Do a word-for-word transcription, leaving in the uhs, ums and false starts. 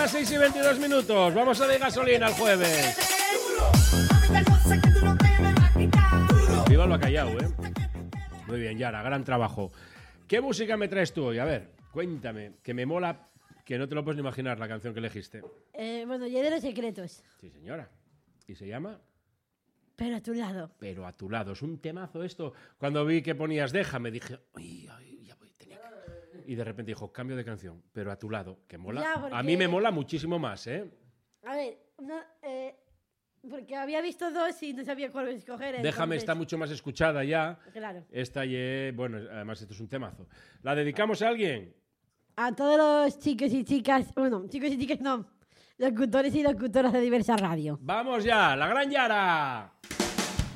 las seis y veintidós minutos. Vamos a de gasolina el jueves. Viva lo ha callado, ¿eh? Muy bien, Yara, gran trabajo. ¿Qué música me traes tú hoy? A ver, cuéntame, que me mola, que no te lo puedes ni imaginar la canción que elegiste. Eh, bueno, yo de los secretos. Sí, señora. ¿Y se llama? Pero a tu lado. Pero a tu lado. Es un temazo esto. Cuando vi que ponías Déjame, dije, ay, ay, ya voy, tenía que... Y de repente dijo, cambio de canción, pero a tu lado, que mola. Ya, porque... A mí me mola muchísimo más, ¿eh? A ver, una, eh, porque había visto dos y no sabía cuál escoger. Déjame entonces... está mucho más escuchada ya. Claro. Esta, ye, bueno, además esto es un temazo. ¿La dedicamos a alguien? A todos los chicos y chicas, bueno, chicos y chicas no, locutores y locutoras de Diversa Radio. ¡Vamos ya! ¡La gran Yara!